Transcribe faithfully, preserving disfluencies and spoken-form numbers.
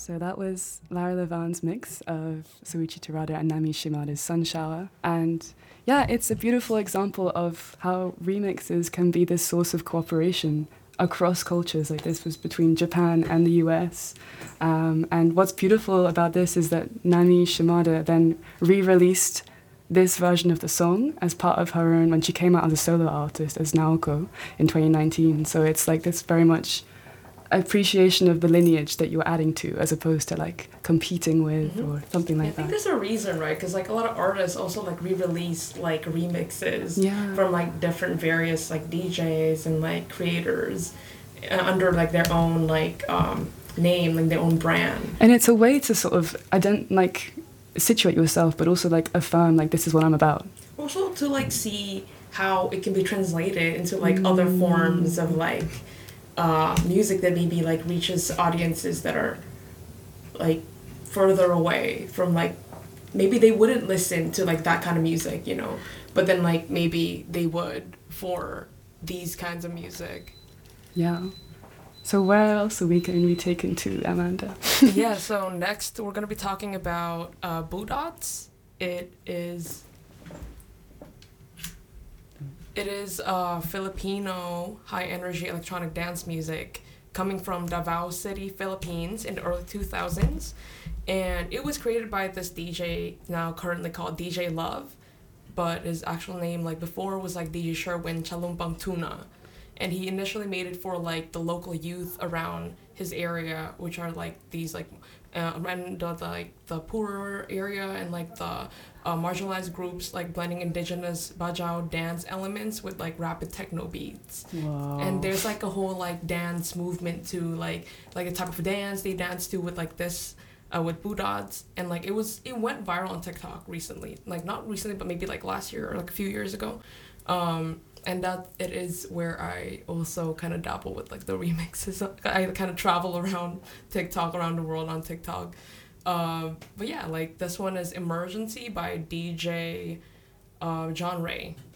So that was Lara Levan's mix of Soichi Terada and Nami Shimada's Sun Shower. And yeah, it's a beautiful example of how remixes can be this source of cooperation across cultures. Like this was between Japan and the U S. Um, and what's beautiful about this is that Nami Shimada then re-released this version of the song as part of her own when she came out as a solo artist as Naoko in twenty nineteen. So it's like this very much appreciation of the lineage that you're adding to as opposed to like competing with mm-hmm. or something like that. I think there's a reason, right? Because like a lot of artists also like re-release like remixes yeah. from like different various like D Js and like creators uh, under like their own like um, name, like their own brand. And it's a way to sort of ident- like situate yourself, but also like affirm like this is what I'm about. Also to like see how it can be translated into like mm. other forms of like Uh, music that maybe like reaches audiences that are like further away from like maybe they wouldn't listen to like that kind of music, you know, but then like maybe they would for these kinds of music. Yeah. So where else are we going to be taken to, Amanda? Yeah, so next we're going to be talking about uh, Budots. It is It is uh, Filipino high-energy electronic dance music coming from Davao City, Philippines in the early two thousands. And it was created by this D J, now currently called D J Love, but his actual name, like before, was like D J Sherwin Chalumpang Tuna. And he initially made it for like the local youth around his area, which are like these like uh, and the, the like the poorer area and like the uh, marginalized groups, like blending indigenous bajau dance elements with like rapid techno beats. Wow. And there's like a whole like dance movement to like like a type of dance they dance to with like this uh, with Budots, and like it was it went viral on TikTok recently, like not recently but maybe like last year or like a few years ago. Um, And that it is where I also kind of dabble with like the remixes. I kind of travel around TikTok, around the world on TikTok. Uh, but yeah, like this one is Emergency by D J uh, John Ray.